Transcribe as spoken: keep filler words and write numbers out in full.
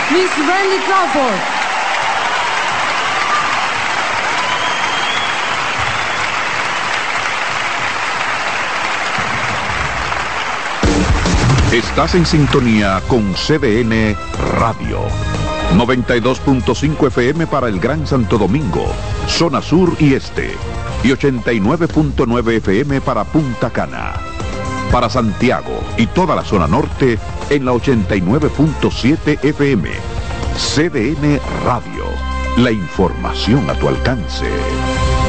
Miss Randy Crawford. Estás en sintonía con C D N Radio. noventa y dos punto cinco F M para el Gran Santo Domingo, zona sur y este. Y ochenta y nueve punto nueve F M para Punta Cana. Para Santiago y toda la zona norte en la ochenta y nueve punto siete F M. C D N Radio. La información a tu alcance.